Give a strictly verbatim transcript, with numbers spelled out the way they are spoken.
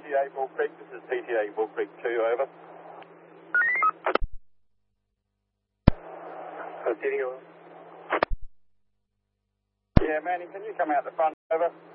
T A Bull Creek, this is P T A Bull Creek two, over. Proceeding over. Yeah, Manny, can you come out the front, over?